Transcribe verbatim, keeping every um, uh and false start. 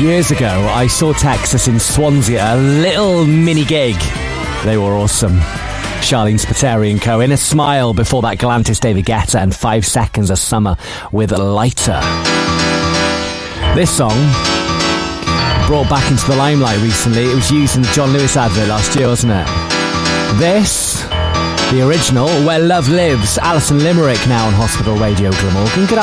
Years ago, I saw Texas in Swansea, a little mini gig. They were awesome. Charlene Spiteri and co. In a Smile, before that Galantis, David Guetta, and Five Seconds of Summer with Lighter. This song, brought back into the limelight recently. It was used in the John Lewis advert last year, wasn't it? This, the original, Where Love Lives, Alison Limerick, now on Hospital Radio Glamorgan. Good